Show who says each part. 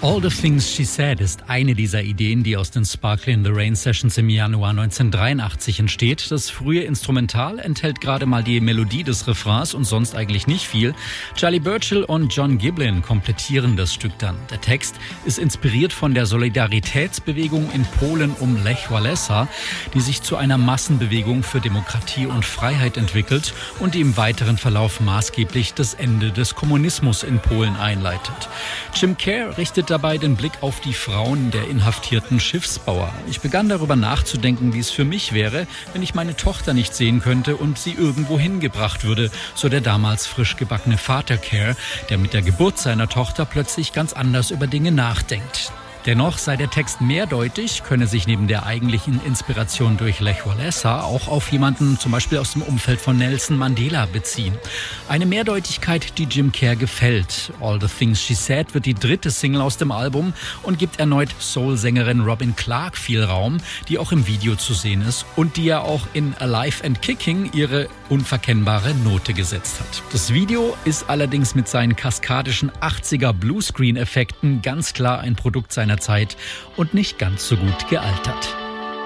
Speaker 1: All the Things She Said ist eine dieser Ideen, die aus den Sparkly in the Rain Sessions im Januar 1983 entsteht. Das frühe Instrumental enthält gerade mal die Melodie des Refrains und sonst eigentlich nicht viel. Charlie Burchill und John Giblin komplettieren das Stück dann. Der Text ist inspiriert von der Solidaritätsbewegung in Polen um Lech Wałęsa, die sich zu einer Massenbewegung für Demokratie und Freiheit entwickelt und die im weiteren Verlauf maßgeblich das Ende des Kommunismus in Polen einleitet. Jim Kerr richtet dabei den Blick auf die Frauen der inhaftierten Schiffsbauer. Ich begann darüber nachzudenken, wie es für mich wäre, wenn ich meine Tochter nicht sehen könnte und sie irgendwo hingebracht würde, so der damals frisch gebackene Vater Kerr, der mit der Geburt seiner Tochter plötzlich ganz anders über Dinge nachdenkt. Dennoch sei der Text mehrdeutig, könne sich neben der eigentlichen Inspiration durch Lech Wałęsa auch auf jemanden zum Beispiel aus dem Umfeld von Nelson Mandela beziehen. Eine Mehrdeutigkeit, die Jim Kerr gefällt. All the Things She Said wird die dritte Single aus dem Album und gibt erneut Soul-Sängerin Robin Clark viel Raum, die auch im Video zu sehen ist und die ja auch in Alive and Kicking ihre unverkennbare Note gesetzt hat. Das Video ist allerdings mit seinen kaskadischen 80er Bluescreen-Effekten ganz klar ein Produkt seiner Zeit und nicht ganz so gut gealtert.